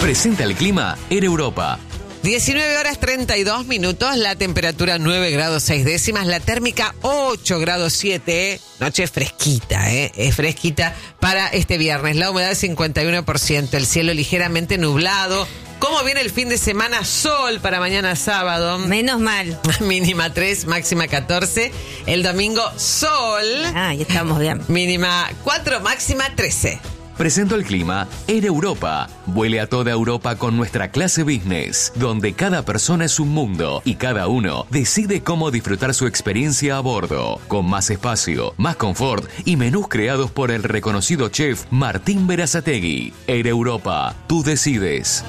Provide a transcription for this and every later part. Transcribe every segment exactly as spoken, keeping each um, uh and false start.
Presenta el clima Air Europa. diecinueve horas treinta y dos minutos, la temperatura nueve grados seis décimas, la térmica ocho grados siete, noche fresquita, ¿eh? Es fresquita para este viernes, la humedad cincuenta y uno por ciento, el cielo ligeramente nublado. ¿Cómo viene el fin de semana? Sol para mañana sábado. Menos mal. Mínima tres, máxima catorce. El domingo sol. Ah, ya estamos bien. Mínima cuatro, máxima trece. Presento el clima Air Europa. Vuele a toda Europa con nuestra clase business, donde cada persona es un mundo y cada uno decide cómo disfrutar su experiencia a bordo, con más espacio, más confort y menús creados por el reconocido chef Martín Berazategui. Air Europa, tú decides.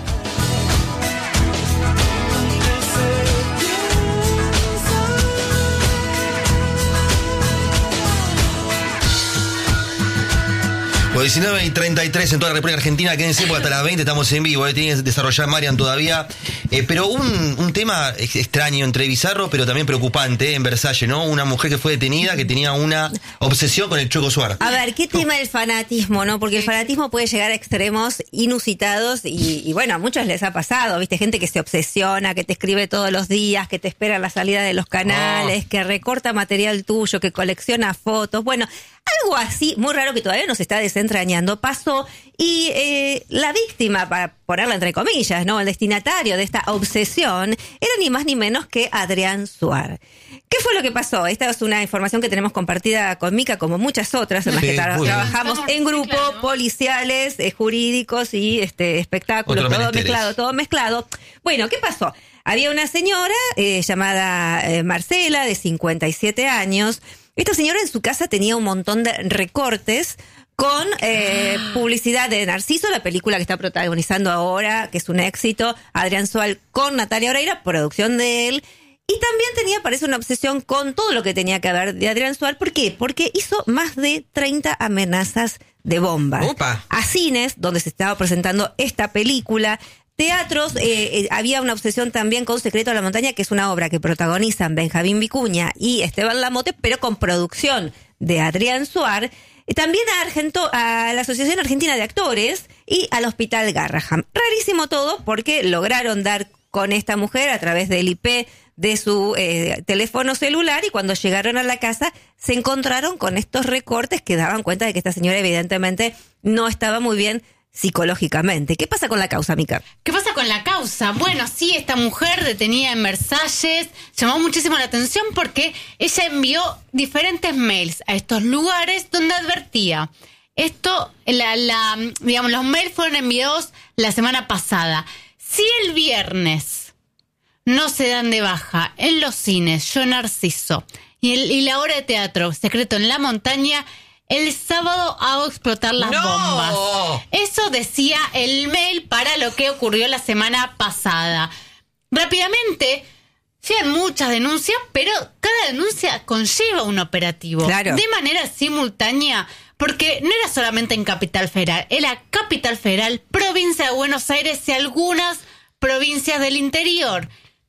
diecinueve y treinta y tres en toda la República Argentina, quédense porque hasta las veinte estamos en vivo, eh, tiene que desarrollar Marian todavía. Eh, pero un, un tema extraño, entre bizarro, pero también preocupante, eh, en Versalles, ¿no? Una mujer que fue detenida, que tenía una obsesión con el Chueco Suar. A ver, ¿qué tema el fanatismo, no? Porque el fanatismo puede llegar a extremos inusitados y, y bueno, a muchos les ha pasado, ¿viste? Gente que se obsesiona, que te escribe todos los días, que te espera la salida de los canales, oh. que recorta material tuyo, que colecciona fotos, bueno... Algo así, muy raro que todavía nos está desentrañando, pasó y eh, la víctima, para ponerla entre comillas, ¿no? El destinatario de esta obsesión era ni más ni menos que Adrián Suar. ¿Qué fue lo que pasó? Esta es una información que tenemos compartida con Mica, como muchas otras en las sí, que tra- trabajamos en grupo, ¿no? Policiales, eh, jurídicos y este espectáculos, Otro todo menesteres. mezclado, todo mezclado. Bueno, ¿qué pasó? Había una señora eh, llamada eh, Marcela, de cincuenta y siete años. Esta señora en su casa tenía un montón de recortes con eh, publicidad de Narciso, la película que está protagonizando ahora, que es un éxito, Adrián Suar con Natalia Oreiro, producción de él. Y también tenía, parece, una obsesión con todo lo que tenía que ver de Adrián Suar. ¿Por qué? Porque hizo más de treinta amenazas de bomba. Opa. A cines, donde se estaba presentando esta película. Teatros, eh, eh, había una obsesión también con Secreto de la Montaña, que es una obra que protagonizan Benjamín Vicuña y Esteban Lamote, pero con producción de Adrián Suar. Y también a, Argento, a la Asociación Argentina de Actores y al Hospital Garrahan. Rarísimo todo, porque lograron dar con esta mujer a través del I P de su eh, teléfono celular, y cuando llegaron a la casa se encontraron con estos recortes que daban cuenta de que esta señora evidentemente no estaba muy bien psicológicamente. ¿Qué pasa con la causa, Mica? ¿Qué pasa con la causa? Bueno, sí, esta mujer detenida en Versalles llamó muchísimo la atención porque ella envió diferentes mails a estos lugares donde advertía. Esto, la, la, digamos, los mails fueron enviados la semana pasada. Si el viernes no se dan de baja en los cines Yo Narciso y, el, y la obra de teatro Secreto en la Montaña, el sábado hago explotar las ¡No! bombas. Eso decía el mail para lo que ocurrió la semana pasada. Rápidamente, llegan muchas denuncias, pero cada denuncia conlleva un operativo. Claro. De manera simultánea, porque no era solamente en Capital Federal, era Capital Federal, provincia de Buenos Aires y algunas provincias del interior.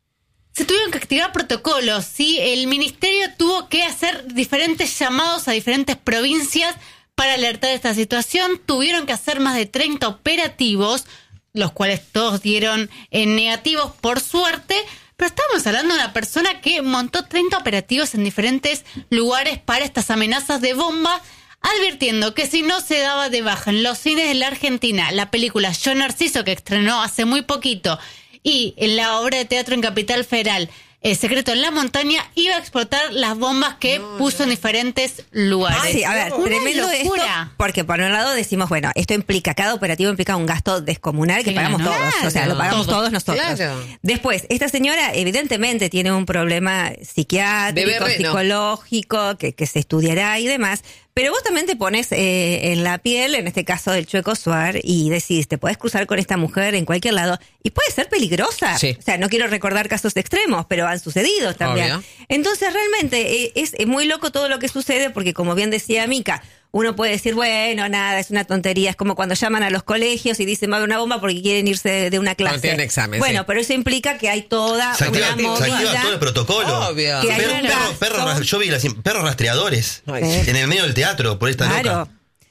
Se tuvieron que activar protocolos, ¿sí? El ministerio tuvo que hacer diferentes llamados a diferentes provincias para alertar de esta situación. Tuvieron que hacer más de treinta operativos, los cuales todos dieron eh, negativos por suerte. Pero estamos hablando de una persona que montó treinta operativos en diferentes lugares para estas amenazas de bomba, advirtiendo que si no se daba de baja en los cines de la Argentina la película Yo Narciso, que estrenó hace muy poquito, y en la obra de teatro en Capital Federal, eh, Secreto en la Montaña, iba a explotar las bombas que no, puso no. en diferentes lugares. Ah, sí, a ver, Una tremendo locura. Esto, porque por un lado decimos, bueno, esto implica, cada operativo implica un gasto descomunal que claro, pagamos todos, claro, o sea, lo pagamos todo. todos nosotros. Claro. Después, esta señora evidentemente tiene un problema psiquiátrico, psicológico, que, que se estudiará y demás. Pero vos también te pones eh, en la piel, en este caso del Chueco Suar, y decís, te podés cruzar con esta mujer en cualquier lado, y puede ser peligrosa. Sí. O sea, no quiero recordar casos extremos, pero han sucedido también. Obvio. Entonces, realmente, eh, es, es muy loco todo lo que sucede, porque como bien decía Mica, uno puede decir, bueno, nada, es una tontería. Es como cuando llaman a los colegios y dicen, va a haber una bomba porque quieren irse de, de una clase. No tienen examen, bueno, sí. pero eso implica que hay toda se activa, una movida. Se activa todo el protocolo. Obvio. Que perro, perro, perro, yo vi las, perros rastreadores Ay, en el medio del teatro, por esta claro. loca.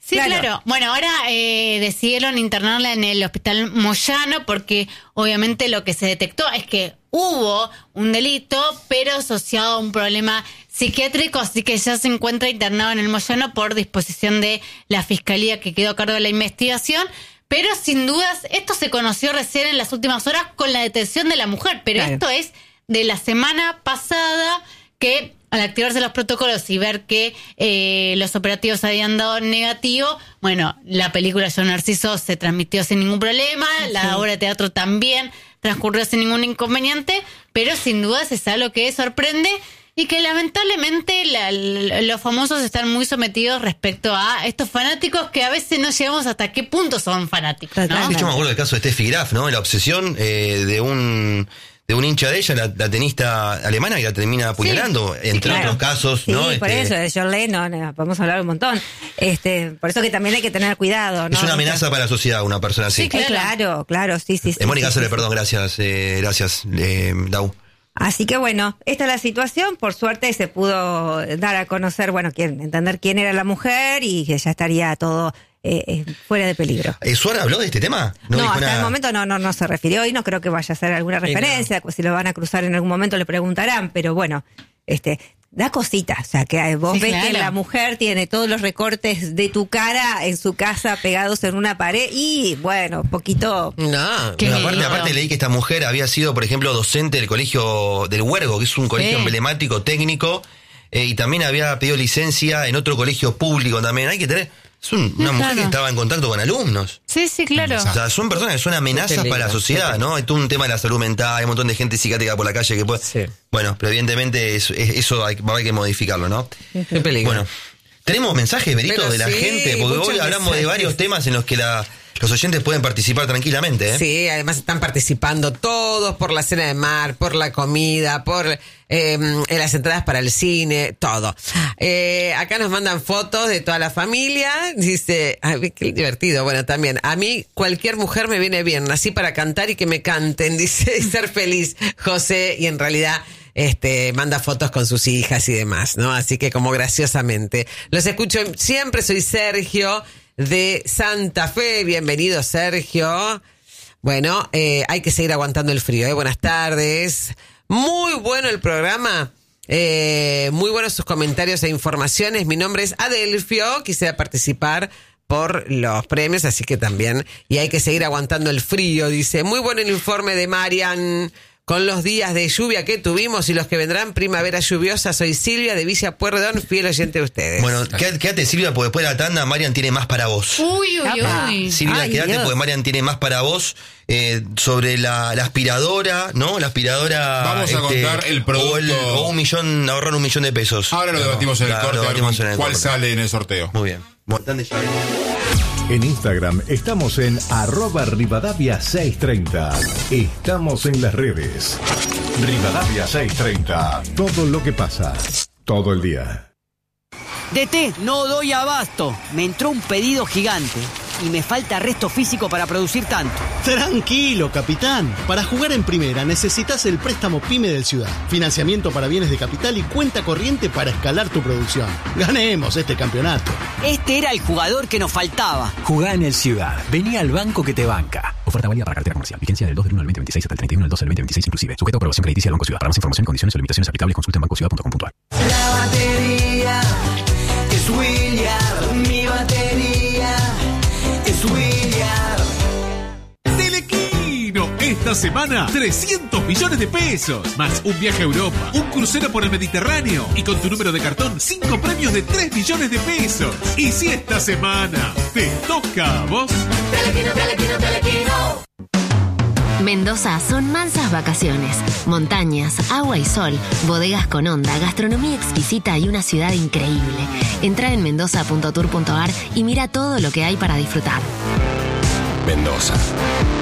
Sí, claro. claro. Bueno, ahora eh, decidieron internarla en el hospital Moyano porque obviamente lo que se detectó es que hubo un delito, pero asociado a un problema psiquiátrico, así que ya se encuentra internado en el Moyano por disposición de la Fiscalía que quedó a cargo de la investigación. Pero sin dudas, esto se conoció recién en las últimas horas con la detención de la mujer, pero claro. Esto es de la semana pasada que... Al activarse los protocolos y ver que eh, los operativos habían dado negativo, bueno, la película Yo Narciso se transmitió sin ningún problema, sí. La obra de teatro también transcurrió sin ningún inconveniente, pero sin duda es algo que sorprende y que lamentablemente la, la, los famosos están muy sometidos respecto a estos fanáticos que a veces no llegamos hasta qué punto son fanáticos, ¿no? Sí, yo me acuerdo del caso de Steffi Graf, ¿no? La obsesión eh, de un... de un hincha de ella, la, la tenista alemana, que la termina apuñalando, sí, entre sí, claro. otros casos, sí, ¿no? Sí, por este, eso, de John Lennon, podemos hablar un montón. Este, por eso que también hay que tener cuidado, ¿no? Es una amenaza para la sociedad, una persona así. Sí, claro, claro, claro sí, sí. Eh, Mónica sí, Sole, sí, perdón, sí. gracias, eh, gracias, eh, Dau. Así que bueno, esta es la situación. Por suerte se pudo dar a conocer, bueno, quién, entender quién era la mujer y que ya estaría todo eh, eh, fuera de peligro. ¿Eh, ¿Suara habló de este tema? No, no hasta nada. El momento no, no, no se refirió y no creo que vaya a hacer alguna referencia. Sí, no. Si lo van a cruzar en algún momento le preguntarán, pero bueno, este... da cositas, o sea, que vos sí, ves claro. que la mujer tiene todos los recortes de tu cara en su casa pegados en una pared y, bueno, poquito... No, pero aparte, aparte leí que esta mujer había sido, por ejemplo, docente del colegio del Huergo, que es un colegio sí. emblemático, técnico, eh, y también había pedido licencia en otro colegio público también. Hay que tener... Es un, una sí, mujer claro. que estaba en contacto con alumnos. Sí, sí, claro. O sea, son personas que son amenazas para la sociedad, ¿no? Hay todo un tema de la salud mental, hay un montón de gente psiquiátrica por la calle que puede... Sí. Bueno, pero evidentemente eso, eso hay, hay que modificarlo, ¿no? Qué peligro. Bueno, tenemos mensajes, Berito, pero de la sí, gente, porque hoy hablamos mensajes. de varios temas en los que la... los oyentes pueden participar tranquilamente, ¿eh? Sí, además están participando todos por la cena de mar, por la comida, por eh, las entradas para el cine, todo. Eh, acá nos mandan fotos de toda la familia. Dice, ay, qué divertido. Bueno, también, a mí cualquier mujer me viene bien. Nací para cantar y que me canten, dice, y ser feliz, José. Y en realidad... Este, manda fotos con sus hijas y demás, ¿no? Así que como graciosamente. Los escucho siempre, soy Sergio de Santa Fe. Bienvenido, Sergio. Bueno, eh, hay que seguir aguantando el frío, ¿eh? Buenas tardes. Muy bueno el programa. Eh, muy buenos sus comentarios e informaciones. Mi nombre es Adelfio. Quisiera participar por los premios, así que también. Y hay que seguir aguantando el frío, dice. Muy bueno el informe de Marian. Con los días de lluvia que tuvimos y los que vendrán, primavera lluviosa. Soy Silvia de Villa Pueyrredón, fiel oyente de ustedes. Bueno, quédate, Silvia, porque después de la tanda Marian tiene más para vos. Uy, uy, uy. Silvia, Ay, quédate, Dios. porque Marian tiene más para vos eh, sobre la, la aspiradora, ¿no? La aspiradora... Vamos a este, contar el producto. O, el, o un millón, ahorrar un millón de pesos. Ahora lo debatimos en el claro, corte, debatimos en el cuál corte. sale en el sorteo. Muy bien. Bueno, en Instagram estamos en arroba Rivadavia seiscientos treinta. Estamos en las redes. Rivadavia seiscientos treinta. Todo lo que pasa, todo el día. D T, no doy abasto. Me entró un pedido gigante y me falta resto físico para producir tanto. Tranquilo, capitán. Para jugar en primera necesitas el préstamo PYME del Ciudad. Financiamiento para bienes de capital y cuenta corriente para escalar tu producción. Ganemos este campeonato. Este era el jugador que nos faltaba. Jugá en el Ciudad. Vení al banco que te banca. Oferta válida para cartera comercial. Vigencia del dos del uno del veinte veintiséis hasta el treinta y uno del doce del veinte veintiséis inclusive. Sujeto a aprobación crediticia del Banco Ciudad. Para más información, condiciones o limitaciones aplicables, consulta en banco ciudad punto com punto a r. La batería es William. Mi batería es William. Telequino, esta semana trescientos millones de pesos, más un viaje a Europa, un crucero por el Mediterráneo y con tu número de cartón cinco premios de tres millones de pesos. Y si esta semana te toca a vos, Telequino, Telequino, Telequino. Mendoza son mansas vacaciones, montañas, agua y sol, bodegas con onda, gastronomía exquisita y una ciudad increíble. Entra en mendoza punto tour punto a r y mira todo lo que hay para disfrutar. Mendoza.